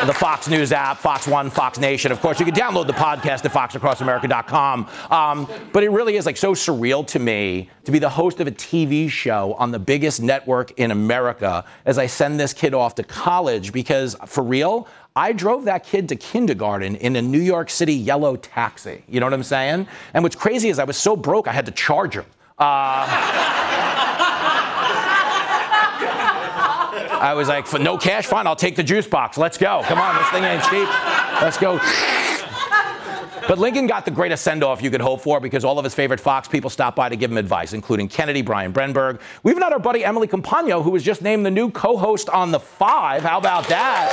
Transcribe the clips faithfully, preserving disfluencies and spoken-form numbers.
the Fox News app, Fox One, Fox Nation. Of course, you can download the podcast at fox across america dot com. Um, but it really is like so surreal to me to be the host of a T V show on the biggest network in America as I send this kid off to college because, for real, I drove that kid to kindergarten in a New York City yellow taxi. You know what I'm saying? And what's crazy is I was so broke, I had to charge him. Uh, I was like, for no cash, fine, I'll take the juice box. Let's go. Come on, this thing ain't cheap. Let's go. But Lincoln got the greatest send-off you could hope for because all of his favorite Fox people stopped by to give him advice, including Kennedy, Brian Brenberg. We even had our buddy Emily Compagno, who was just named the new co-host on The Five. How about that?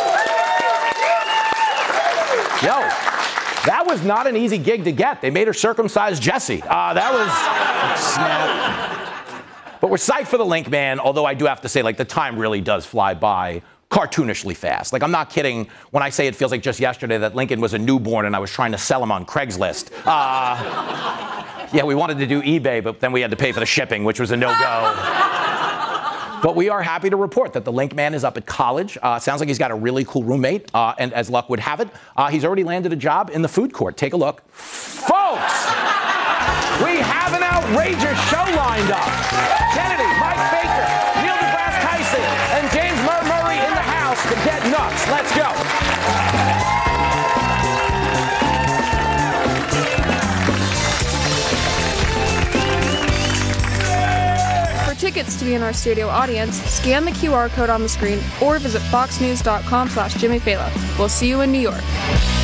Yo, that was not an easy gig to get. They made her circumcise Jesse. Uh, that was... snap. But we're psyched for the Link Man, although I do have to say, like, the time really does fly by cartoonishly fast. Like, I'm not kidding when I say it feels like just yesterday that Lincoln was a newborn and I was trying to sell him on Craigslist. Uh, yeah, we wanted to do eBay, but then we had to pay for the shipping, which was a no-go. But we are happy to report that the Link Man is up at college. Uh, sounds like he's got a really cool roommate, uh, and as luck would have it, uh, he's already landed a job in the food court. Take a look. Folks, we have an outrageous show lined up. Kennedy, Mike Baker, Neil deGrasse Tyson, and James Murray in the house to get nuts. Let's go. For tickets to be in our studio audience, scan the Q R code on the screen or visit fox news dot com slash Jimmy Fallon. We'll see you in New York.